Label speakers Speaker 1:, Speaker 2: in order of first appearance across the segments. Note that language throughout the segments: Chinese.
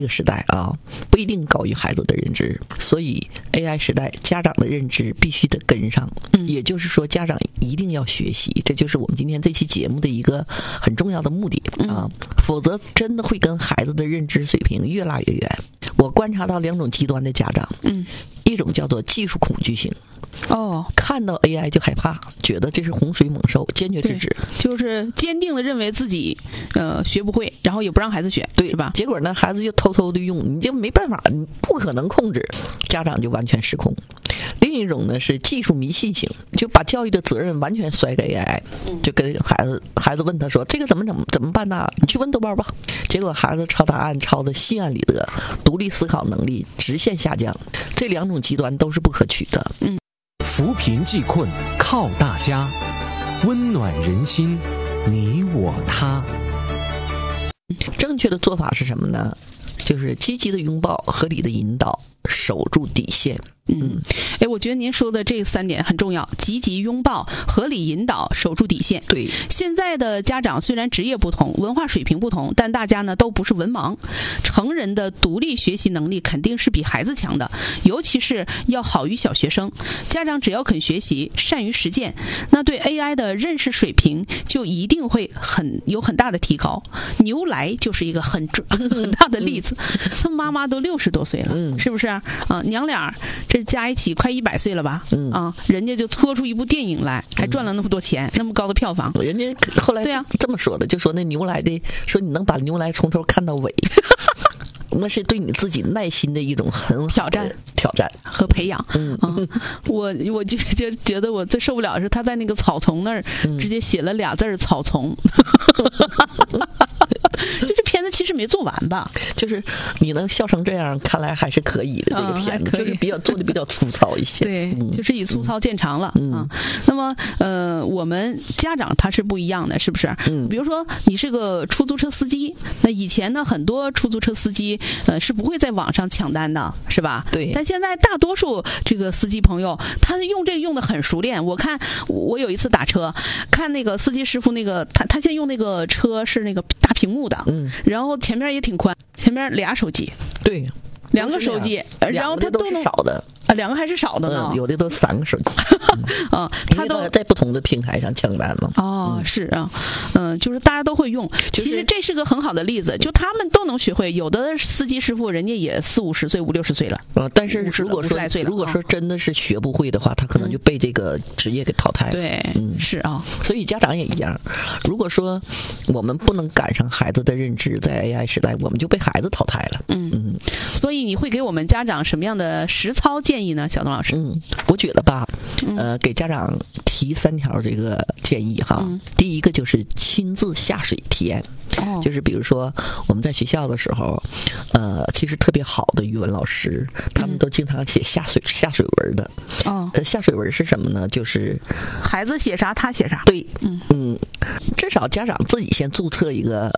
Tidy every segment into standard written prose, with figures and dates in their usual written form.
Speaker 1: 这个时代啊，不一定高于孩子的认知，所以 AI 时代家长的认知必须得跟上。也就是说，家长一定要学习，这就是我们今天这期节目的一个很重要的目的啊，否则真的会跟孩子的认知水平越拉越远。我观察到2种极端的家长，一种叫做技术恐惧型。看到 AI 就害怕，觉得这是洪水猛兽，坚决制止，
Speaker 2: 就是坚定的认为自己学不会，然后也不让孩子学，
Speaker 1: 对，
Speaker 2: 是吧？
Speaker 1: 结果呢，孩子就偷偷的用，你就没办法，你不可能控制，家长就完全失控。另一种呢是技术迷信型，就把教育的责任完全甩给 AI，就跟孩子问他说这个怎么办呢？你去问豆瓣吧。结果孩子抄答案抄的心安理得，独立思考能力直线下降。这2种极端都是不可取的。
Speaker 3: 扶贫济困靠大家，温暖人心你我他。
Speaker 1: 正确的做法是什么呢？就是积极的拥抱，合理的引导，守住底线。
Speaker 2: 我觉得您说的这3点很重要：积极拥抱、合理引导、守住底线。
Speaker 1: 对，
Speaker 2: 现在的家长虽然职业不同、文化水平不同，但大家呢都不是文盲。成人的独立学习能力肯定是比孩子强的，尤其是要好于小学生。家长只要肯学习、善于实践，那对 AI 的认识水平就一定会有很大的提高。牛来就是一个很大的例子，他妈妈都60多岁了，是不是啊？娘俩这加一起快100岁了吧？人家就搓出一部电影来，还赚了那么多钱，那么高的票房。
Speaker 1: 人家后来这么说的，就说那牛来的说你能把牛来从头看到尾，那是对你自己耐心的一种很好的挑战
Speaker 2: 和培养。我就觉得我最受不了的是他在那个草丛那儿直接写了俩字草丛。这片子其实没做完吧？
Speaker 1: 就是你能笑成这样，看来还是可以的。这个片子就是做的比较粗糙一些，
Speaker 2: 对，就是以粗糙见长了啊。那么我们家长他是不一样的，是不是？比如说你是个出租车司机，那以前呢很多出租车司机是不会在网上抢单的，是吧？
Speaker 1: 对。
Speaker 2: 但现在大多数这个司机朋友，他用这个用的很熟练。我看我有一次打车，看那个司机师傅那个他现在用那个车是那个大屏幕的，然后前面也挺宽，前面俩手机，
Speaker 1: 对
Speaker 2: ，2个手机，然后他
Speaker 1: 都是少的。
Speaker 2: 2个还是少的呢，
Speaker 1: 有的都3个手机他都在不同的平台上抢单嘛。
Speaker 2: 是啊，就是大家都会用。其实这是个很好的例子，就他们都能学会。有的司机师傅人家也40、50岁、50、60岁了。
Speaker 1: 但是如果说真的是学不会的话，他可能就被这个职业给淘汰了。
Speaker 2: 对，是啊。
Speaker 1: 所以家长也一样，如果说我们不能赶上孩子的认知，在 AI 时代，我们就被孩子淘汰了。
Speaker 2: 所以你会给我们家长什么样的实操建议呢，小东老师？
Speaker 1: 我觉得吧，给家长提3条这个建议哈。第一个就是亲自下水体验，就是比如说我们在学校的时候，其实特别好的语文老师，他们都经常写下水文的。下水文是什么呢？就是
Speaker 2: 孩子写啥他写啥。
Speaker 1: 对，至少家长自己先注册一个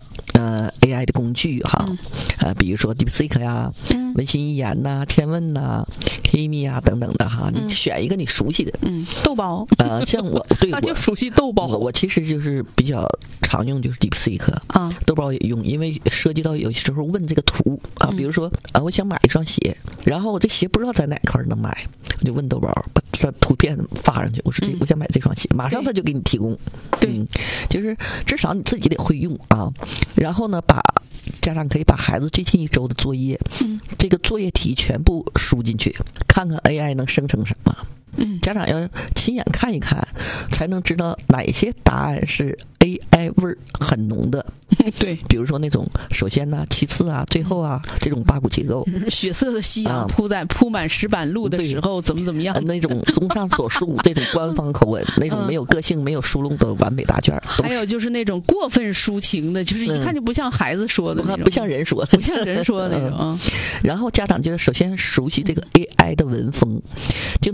Speaker 1: AI 的工具哈，比如说 DeepSeek 呀、文心一言呐、千问呐、Kimi 啊等等的哈，你选一个你熟悉的。
Speaker 2: 豆包。
Speaker 1: 像我对
Speaker 2: 他就熟悉豆包。
Speaker 1: 我其实就是比较常用就是 DeepSeek 豆包也用，因为涉及到有时候问这个图啊，比如说我想买一双鞋，然后我这鞋不知道在哪块能买，我就问豆包，把它图片发上去，我说我想买这双鞋，马上他就给你提供。对，就是至少你自己得会用啊。然后呢，家长可以把孩子最近1周的作业，这个作业题全部输进去，看看 AI 能生成什么。家长要亲眼看一看，才能知道哪些答案是 AI 味儿很浓的。
Speaker 2: 对，
Speaker 1: 比如说那种首先呢、其次啊、最后啊这种八股结构。
Speaker 2: 血色的夕阳铺满石板路的时候，怎么样？
Speaker 1: 那种综上所述这种官方口吻，那种没有个性、没有疏漏的完美答卷。
Speaker 2: 还有就是那种过分抒情的，就是一看就不像孩子说的那种，
Speaker 1: 不像人说的，
Speaker 2: 不像人说的那种。
Speaker 1: 然后家长就首先熟悉这个 AI 的文风，就能一眼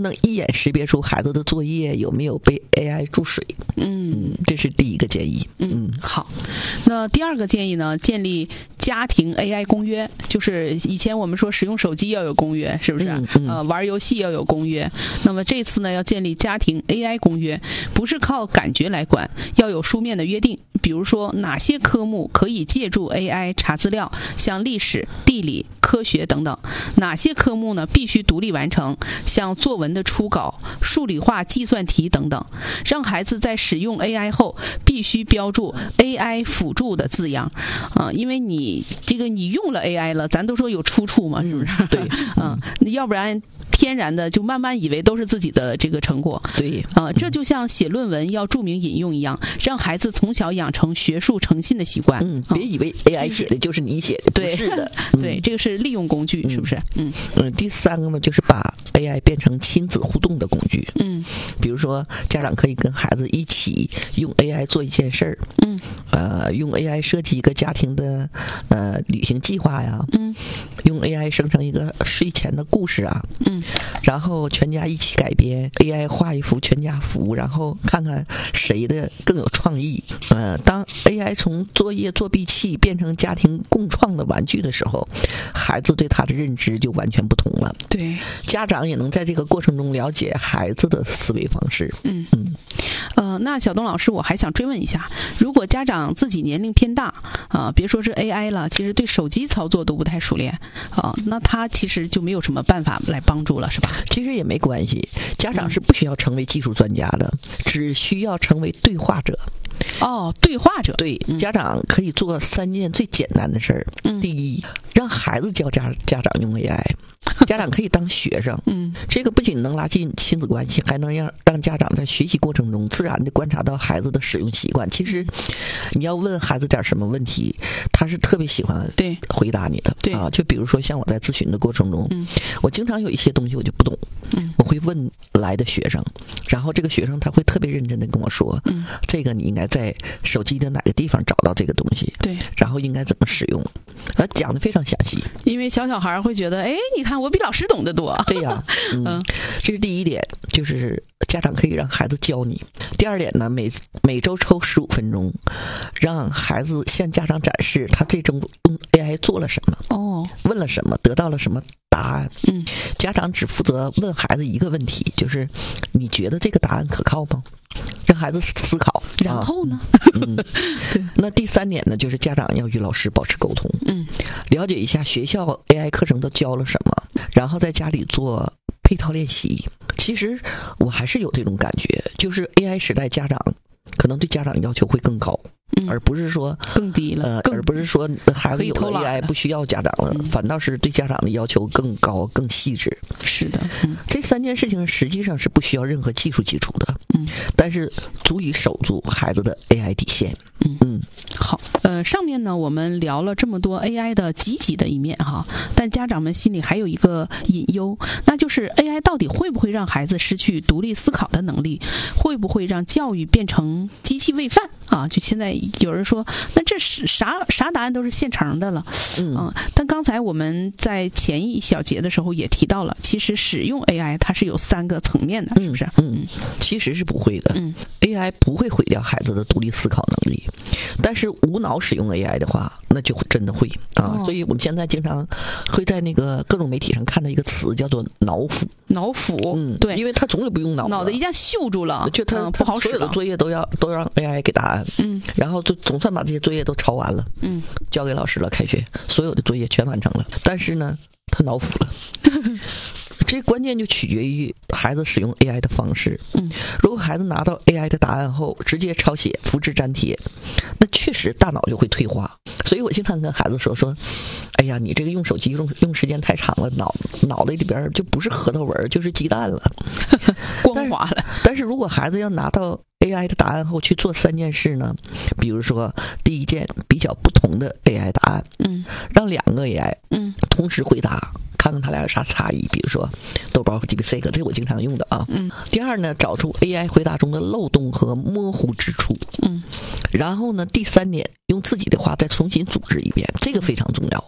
Speaker 1: 识别出孩子的作业有没有被 AI 注水。这是第一个建议。
Speaker 2: 好。那第二个建议呢，建立家庭 AI 公约，就是以前我们说使用手机要有公约，是不是？玩游戏要有公约。那么这次呢，要建立家庭 AI 公约，不是靠感觉来管，要有书面的约定。比如说哪些科目可以借助 AI 查资料，像历史、地理、科学等等；哪些科目呢必须独立完成，像作文的初稿、数理化计算题等等。让孩子在使用 AI 后必须标注 AI 辅助的字样，因为你用了 AI 了，咱都说有出处嘛，是不是？
Speaker 1: 对，
Speaker 2: 要不然天然的就慢慢以为都是自己的这个成果。
Speaker 1: 对，
Speaker 2: 这就像写论文要注明引用一样，让孩子从小养成学术诚信的习惯。
Speaker 1: 别以为 AI 写的就是你写的，不是的。
Speaker 2: 对，这个是利用工具，是不是？
Speaker 1: 第三个呢，就是把 AI 变成亲子互动的工具。比如说家长可以跟孩子一起用 AI 做一件事儿，用 AI 设计一个家庭的旅行计划呀，用 AI 生成一个睡前的故事啊，然后全家一起改编 AI 画一幅全家福，然后看看谁的更有创意。当 AI 从作业作弊器变成家庭共创的玩具的时候，孩子对他的认知就完全不同了。
Speaker 2: 对，
Speaker 1: 家长也能在这个过程中了解孩子的思维方式。
Speaker 2: 那小东老师，我还想追问一下，如果家长自己年龄偏大别说是 AI 了，其实对手机操作都不太熟练那他其实就没有什么办法来帮助了，是吧？
Speaker 1: 其实也没关系，家长是不需要成为技术专家的，只需要成为对话者。
Speaker 2: 对话者。
Speaker 1: 对，家长可以做3件最简单的事儿。第一，让孩子教家长用 AI。家长可以当学生，这个不仅能拉近亲子关系，还能让家长在学习过程中自然地观察到孩子的使用习惯。其实，你要问孩子点什么问题，他是特别喜欢回答你的。
Speaker 2: 对
Speaker 1: 就比如说像我在咨询的过程中，我经常有一些东西我就不懂，我会问来的学生，然后这个学生他会特别认真地跟我说，这个你应该在手机的哪个地方找到这个东西，
Speaker 2: 对，
Speaker 1: 然后应该怎么使用，讲得非常详细。
Speaker 2: 因为小孩会觉得，你看我比老师懂得多。
Speaker 1: 对呀，这是第一点，就是家长可以让孩子教你。第二点呢，每周抽15分钟，让孩子向家长展示他这周用 AI 做了什么，问了什么，得到了什么答案。家长只负责问孩子一个问题，就是你觉得这个答案可靠吗？让孩子思考。
Speaker 2: 然后呢？
Speaker 1: 对。那第3点呢，就是家长要与老师保持沟通，了解一下学校 AI 课程都教了什么，然后在家里做配套练习。其实我还是有这种感觉，就是 AI 时代家长可能对家长要求会更高，而不是说
Speaker 2: 更低了，
Speaker 1: 而不是说孩子有了 AI 不需要家长了，反倒是对家长的要求更高更细致。
Speaker 2: 是的，
Speaker 1: 这3件事情实际上是不需要任何技术基础的，但是足以守住孩子的 AI 底线。
Speaker 2: 好，上面呢我们聊了这么多 AI 的积极的一面哈，但家长们心里还有一个隐忧，那就是 AI 到底会不会让孩子失去独立思考的能力，会不会让教育变成机器喂饭啊？就现在有人说，那这是啥答案都是现成的了，但刚才我们在前一小节的时候也提到了，其实使用 AI 它是有3个层面的，是不是？
Speaker 1: 其实是不会的。AI 不会毁掉孩子的独立思考能力，但是无脑使用 AI 的话，那就真的会所以我们现在经常会在那个各种媒体上看到一个词叫做脑腐。
Speaker 2: 脑腐，对，
Speaker 1: 因为他从来不用脑
Speaker 2: 子一下秀住了，
Speaker 1: 就他
Speaker 2: 不好使了。
Speaker 1: 所有的作业都让 AI 给答案，然后就总算把这些作业都抄完了，交给老师了，开学所有的作业全完成了，但是呢，他脑腐了。这关键就取决于孩子使用 AI 的方式。如果孩子拿到 AI 的答案后直接抄写、复制粘贴，那确实大脑就会退化。所以我经常跟孩子说，哎呀，你这个用手机用时间太长了，脑袋里边就不是核桃纹，就是鸡蛋了，
Speaker 2: 光滑了。
Speaker 1: 但是如果孩子要拿到 AI 的答案后去做3件事呢，比如说第一件比较不同的 AI 答案，让2个 AI 同时回答，看看他俩有啥差异，比如说豆包和 DeepSeek， 这我经常用的啊。第二呢，找出 AI 回答中的漏洞和模糊之处。然后呢，第3点，用自己的话再重新组织一遍，这个非常重要。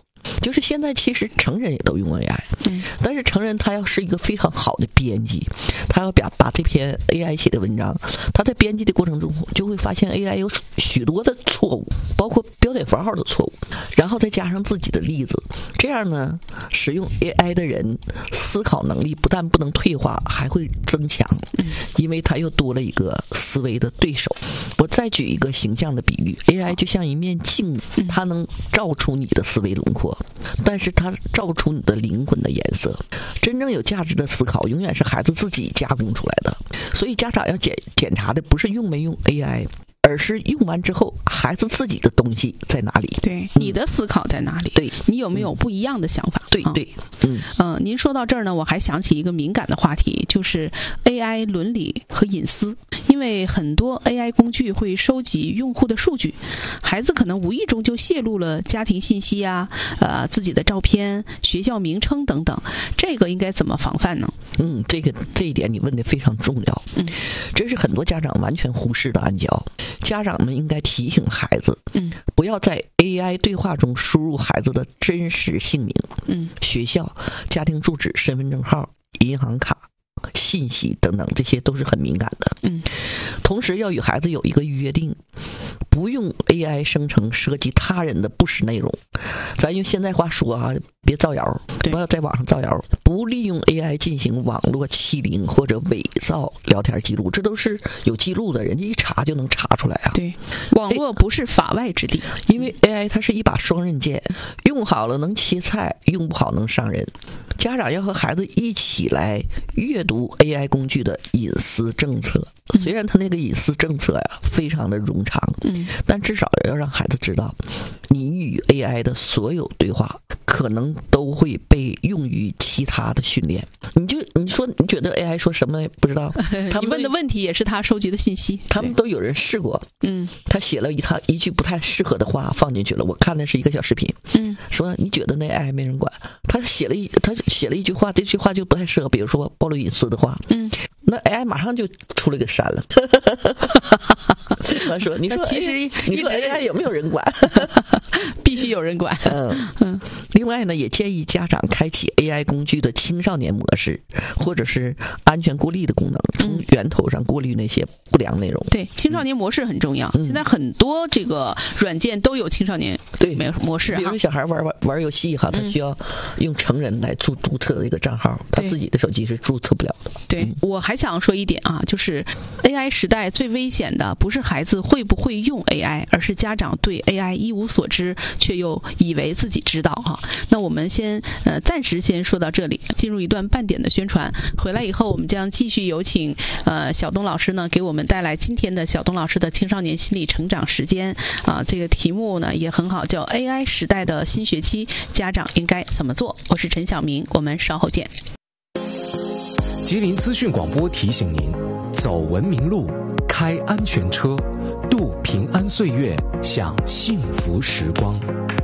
Speaker 1: 就是现在其实成人也都用 AI，但是成人他要是一个非常好的编辑，他要把这篇 AI 写的文章，他在编辑的过程中就会发现 AI 有许多的错误，包括标点符号的错误，然后再加上自己的例子，这样呢，使用 AI 的人思考能力不但不能退化，还会增强，因为他又多了一个思维的对手。我再举一个形象的比喻， AI 就像一面镜子，它能照出你的思维轮廓，但是它照出你的灵魂的颜色。真正有价值的思考永远是孩子自己加工出来的，所以家长要检查的不是用没用 AI，而是用完之后孩子自己的东西在哪里，
Speaker 2: 对，你的思考在哪里，
Speaker 1: 对，
Speaker 2: 你有没有不一样的想法，
Speaker 1: 对对，
Speaker 2: 您说到这儿呢，我还想起一个敏感的话题，就是 AI 伦理和隐私。因为很多 AI 工具会收集用户的数据，孩子可能无意中就泄露了家庭信息啊，自己的照片、学校名称等等，这个应该怎么防范呢？
Speaker 1: 这一点你问的非常重要，这是很多家长完全忽视的暗礁。家长们应该提醒孩子，不要在 AI 对话中输入孩子的真实姓名、学校、家庭住址、身份证号、银行卡信息等等，这些都是很敏感的。同时要与孩子有一个约定，不用 AI 生成涉及他人的不实内容。咱用现在话说啊，别造谣，不要在网上造谣，不利用 AI 进行网络欺凌或者伪造聊天记录，这都是有记录的，人家一查就能查出来啊。
Speaker 2: 对，网络不是法外之地，
Speaker 1: 因为 AI 它是一把双刃剑，用好了能切菜，用不好能伤人。家长要和孩子一起来阅读 AI 工具的隐私政策，虽然它那个隐私政策呀非常的冗长，但至少要让孩子知道，你与 AI 的所有对话可能都会被用于其他的训练。你说你觉得 AI 说什么不知道？
Speaker 2: 你问的问题也是他收集的信息，
Speaker 1: 他们都有人试过。他写了一句不太适合的话放进去了，我看的是一个小视频，说你觉得那 AI 没人管，他写了一句话，这句话就不太适合，比如说暴露隐私的话，那 AI 马上就出来给删了。他说：“你说 AI 有没有人管？
Speaker 2: 必须有人管。”
Speaker 1: 另外呢，也建议家长开启 AI 工具的青少年模式，或者是安全过滤的功能，从源头上过滤那些不良内容。
Speaker 2: 对，青少年模式很重要。现在很多这个软件都有青少年模式，
Speaker 1: 比如小孩玩游戏哈，他需要用成人来注册一个账号，他自己的手机是注册不了的。
Speaker 2: 对，我还想说一点啊，就是 AI 时代最危险的不是孩子会不会用 AI， 而是家长对 AI 一无所知，却又以为自己知道哈。那我们暂时先说到这里，进入一段半点的宣传。回来以后，我们将继续有请小东老师呢，给我们带来今天的小东老师的青少年心理成长时间啊。这个题目呢也很好，叫 AI 时代的新学期，家长应该怎么做？我是陈晓明，我们稍后见。
Speaker 3: 吉林资讯广播提醒您：走文明路，开安全车，度平安岁月，享幸福时光。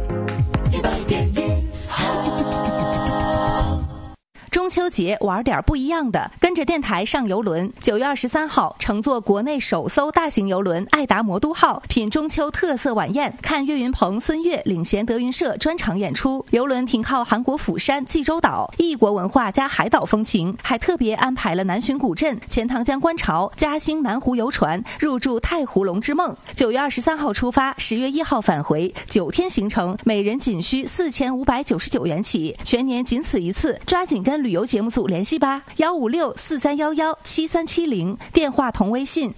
Speaker 4: 中秋节玩点不一样的，跟着电台上游轮。9月23号，乘坐国内首艘大型游轮爱达魔都号，品中秋特色晚宴，看岳云鹏、孙越领衔德云社专场演出。游轮停靠韩国釜山、济州岛，异国文化加海岛风情，还特别安排了南浔古镇、钱塘江观潮、嘉兴南湖游船，入住太湖龙之梦。9月23号出发，10月1号返回，9天行程，每人仅需4599元起，全年仅此一次，抓紧跟旅游节目组联系吧，15643117370，电话同微信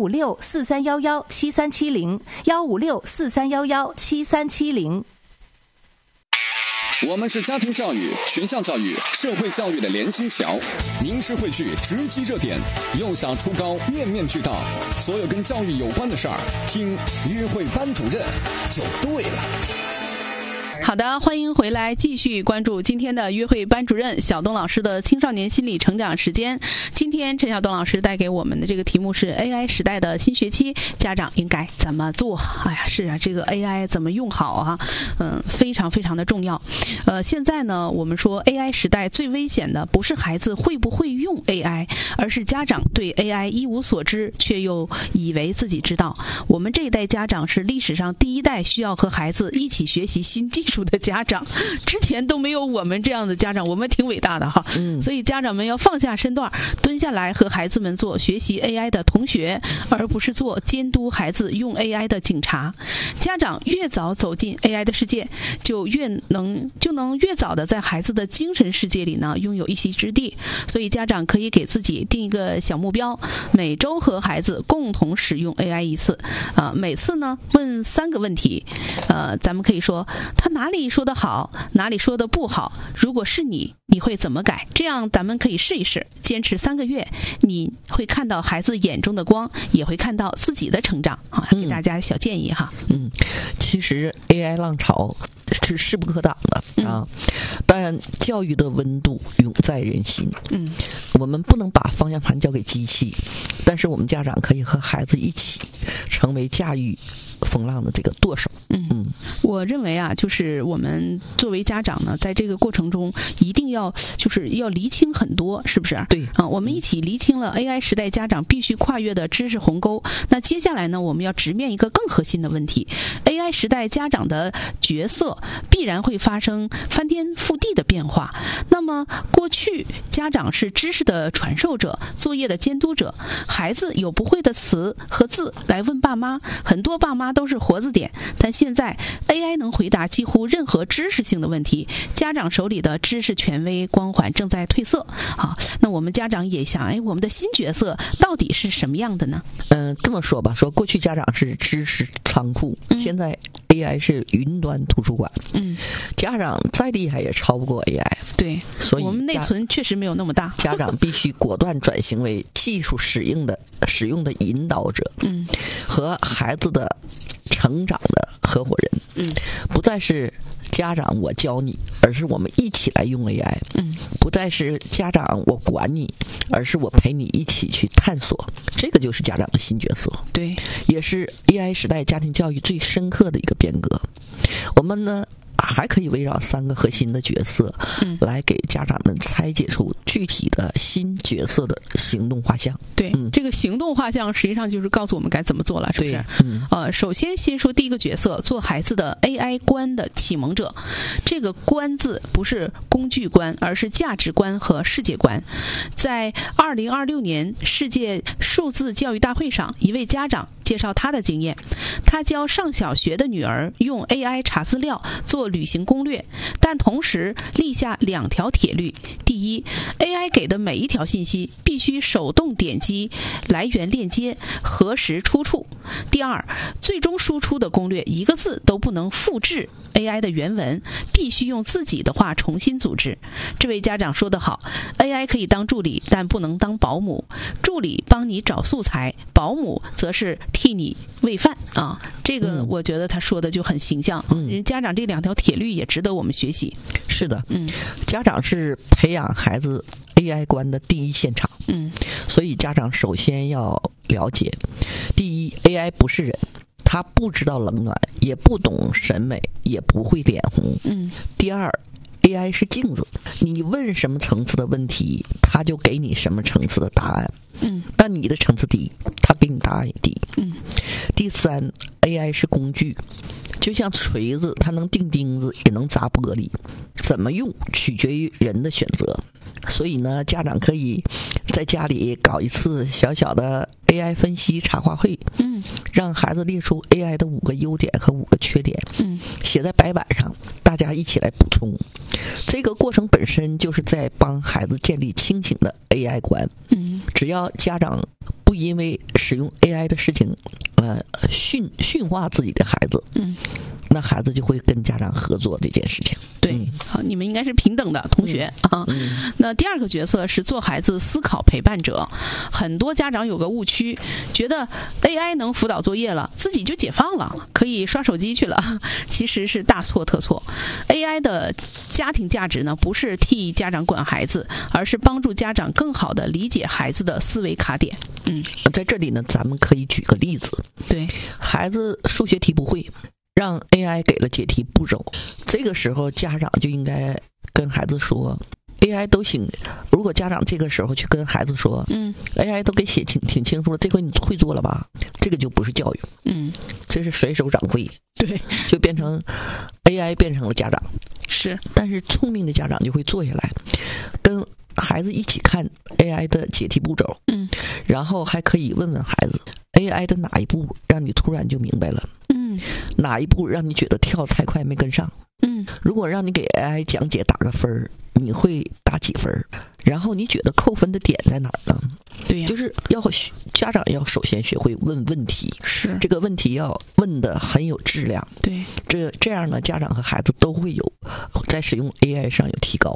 Speaker 4: 15643117370，15643117370。
Speaker 5: 我们是家庭教育、学校教育、社会教育的连心桥。您是汇聚直击热点，又想出高面面俱到，所有跟教育有关的事儿，听约会班主任就对了。
Speaker 2: 好的，欢迎回来，继续关注今天的约会班主任小东老师的青少年心理成长时间。今天陈晓东老师带给我们的这个题目是 AI 时代的新学期，家长应该怎么做？哎呀，是啊，这个 AI 怎么用好啊？非常非常的重要。现在呢，我们说 AI 时代最危险的不是孩子会不会用 AI， 而是家长对 AI 一无所知，却又以为自己知道。我们这一代家长是历史上第一代需要和孩子一起学习新技术术的家长，之前都没有我们这样的家长，我们挺伟大的哈。所以家长们要放下身段，蹲下来和孩子们做学习 AI 的同学，而不是做监督孩子用 AI 的警察。家长越早走进 AI 的世界，就能越早的在孩子的精神世界里呢拥有一席之地。所以家长可以给自己定一个小目标，每周和孩子共同使用 AI 一次，每次呢问3个问题，咱们可以说他哪里说得好，哪里说得不好，如果是你会怎么改？这样咱们可以试一试，坚持3个月，你会看到孩子眼中的光，也会看到自己的成长啊！给大家小建议哈。
Speaker 1: 其实 AI 浪潮是势不可挡的啊，但教育的温度永在人心。我们不能把方向盘交给机器，但是我们家长可以和孩子一起成为驾驭风浪的这个舵手。
Speaker 2: 我认为啊，就是我们作为家长呢，在这个过程中一定要厘清很多，是不是？
Speaker 1: 对
Speaker 2: 啊，我们一起厘清了 AI 时代家长必须跨越的知识鸿沟。那接下来呢，我们要直面一个更核心的问题 ：AI 时代家长的角色必然会发生翻天覆地的变化。那么过去家长是知识的传授者，作业的监督者，孩子有不会的词和字来问爸妈，很多爸妈都是活字典。但现在 AI 能回答几乎任何知识性的问题，家长手里的知识权威光环正在褪色啊。那我们家长也想，我们的新角色到底是什么样的呢？
Speaker 1: 这么说吧，说过去家长是知识仓库，现在 AI 是云端图书馆。家长再厉害也超不过 AI。
Speaker 2: 对，
Speaker 1: 所以
Speaker 2: 我们内存确实没有那么大。
Speaker 1: 家长必须果断转型为技术使用的引导者，和孩子的成长的合伙人。不再是家长我教你，而是我们一起来用 AI。不再是家长我管你，而是我陪你一起去探索。这个就是家长的新角色。
Speaker 2: 对，
Speaker 1: 也是 AI 时代家庭教育最深刻的一个变革。我们呢还可以围绕3个核心的角色，来给家长们拆解出具体的新角色的行动画像。
Speaker 2: 对，这个行动画像实际上就是告诉我们该怎么做了，是不是？首先先说第一个角色，做孩子的 AI 观的启蒙者。这个观字不是工具观，而是价值观和世界观。在2026年世界数字教育大会上，一位家长介绍他的经验，他教上小学的女儿用 AI 查资料做旅行攻略，但同时立下2条铁律：第一， AI 给的每一条信息必须手动点击来源链接，核实出处；第二，最终输出的攻略1个字都不能复制 AI 的原文，必须用自己的话重新组织。这位家长说得好， AI 可以当助理，但不能当保姆。助理帮你找素材，保姆则是替你喂饭啊。这个我觉得他说的就很形象。家长这2条铁律也值得我们学习。
Speaker 1: 是的，家长是培养孩子 AI 观的第一现场。所以家长首先要了解，第一， AI 不是人，他不知道冷暖，也不懂审美，也不会脸红。第二， AI 是镜子，你问什么层次的问题，他就给你什么层次的答案。但你的层次低，他给你答案也低。第三， AI 是工具，就像锤子，它能钉钉子，也能砸玻璃，怎么用取决于人的选择。所以呢，家长可以在家里搞一次小小的 AI 分析茶话会，让孩子列出 AI 的5个优点和5个缺点，写在白板上，大家一起来补充。这个过程本身就是在帮孩子建立清醒的 AI 观。只要家长不因为使用 AI 的事情驯化自己的孩子，那孩子就会跟家长合作这件事情。
Speaker 2: 对，好，你们应该是平等的同学啊。那第2个角色是做孩子思考陪伴者。很多家长有个误区，觉得 AI 能辅导作业了，自己就解放了，可以刷手机去了。其实是大错特错。AI 的家庭价值呢，不是替家长管孩子，而是帮助家长更好的理解孩子的思维卡点。
Speaker 1: 在这里呢，咱们可以举个例子。
Speaker 2: 对，
Speaker 1: 孩子数学题不会，让 AI 给了解题步骤，这个时候家长就应该跟孩子说 AI 都行。如果家长这个时候去跟孩子说AI 都给写挺清楚了，这回你会做了吧，这个就不是教育，这是甩手掌柜。
Speaker 2: 对，
Speaker 1: 就变成 AI 变成了家长，
Speaker 2: 是，
Speaker 1: 但是聪明的家长就会坐下来，跟孩子一起看 AI 的解题步骤，然后还可以问问孩子 AI 的哪一步让你突然就明白了，哪一步让你觉得跳太快没跟上，如果让你给 AI 讲解打个分，你会打几分？然后你觉得扣分的点在哪儿呢？
Speaker 2: 对呀，
Speaker 1: 就是家长要首先学会问问题，
Speaker 2: 是
Speaker 1: 这个问题要问的很有质量，
Speaker 2: 对，
Speaker 1: 这样呢，家长和孩子都会有在使用 AI 上有提高。